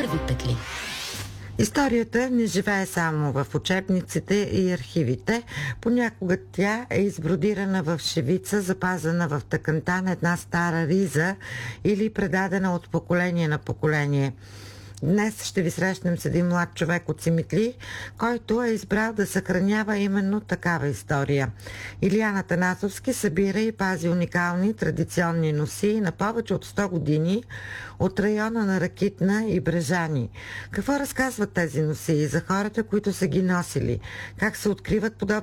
първи петли. Историята не живее само в учебниците и архивите. Понякога тя е избродирана в шевица, запазена в тъканта на една стара риза или предадена от поколение на поколение. Днес ще ви срещнем с един млад човек от Симитли, който е избрал да съхранява именно такава история. Илиян Атанасовски събира и пази уникални традиционни носии на повече от 100 години от района на Ракитна и Брежани. Какво разказват тези носии за хората, които са ги носили? Как се откриват подобни